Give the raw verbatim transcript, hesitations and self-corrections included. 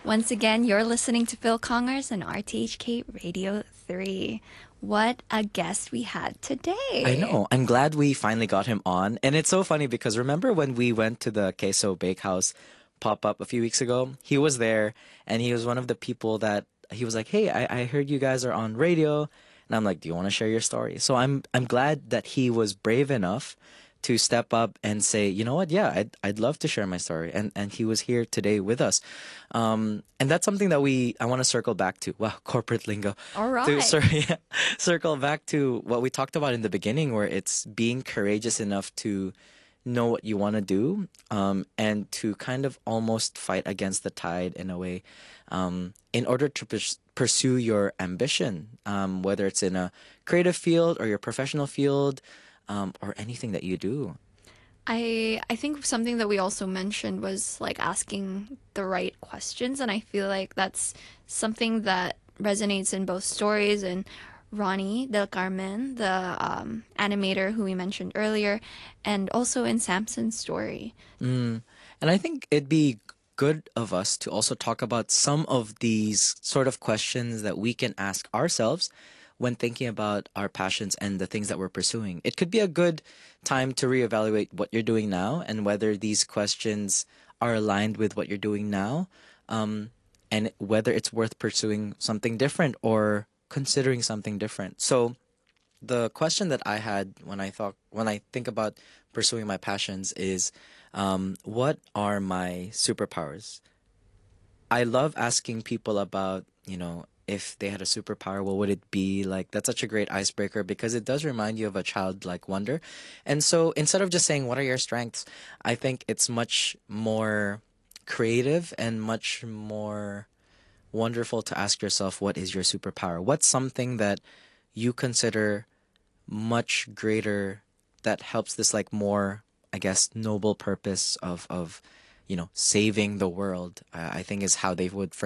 Once again, you're listening to Phil Congers on R T H K Radio three. What a guest we had I today. know. I'm glad we finally got him on. And it's so funny because remember when we went to the Queso Bakehouse pop up a few weeks ago? He was there and he was one of the people that he was like, "Hey, I, I heard you guys are on radio." And I'm like, "Do you want to share your story?" So I'm I'm glad that he was brave enough to step up and say, "You know what? Yeah, I'd I'd love to share my story." And and he was here today with us. Um, and that's something that we I want to circle back to. Wow, corporate lingo. All To right. cir- yeah, circle back to what we talked about in the beginning, where it's being courageous enough to know what you want to do, um, and to kind of almost fight against the tide in a way, um, in order to pers- pursue your ambition, um, whether it's in a creative field or your professional field, um, or anything that you do. I I think something that we also mentioned was like asking the right questions, and I feel like that's something that resonates in both stories and Ronnie Del Carmen, the um, animator who we mentioned earlier, and also in Samson's story. Mm. And I think it'd be good of us to also talk about some of these sort of questions that we can ask ourselves when thinking about our passions and the things that we're pursuing. It could be a good time to reevaluate what you're doing now and whether these questions are aligned with what you're doing now, um, and whether it's worth pursuing something different or considering something different. So, the question that I had when I thought when I think about pursuing my passions is, um, what are my superpowers? I love asking people about, you know, if they had a superpower, what would it be? Like, that's such a great icebreaker because it does remind you of a childlike wonder. And so instead of just saying, what are your strengths? I think it's much more creative and much more wonderful to ask yourself, what is your superpower? What's something that you consider much greater that helps this like more, I guess, noble purpose of of you know saving the world, uh, I think is how they would frame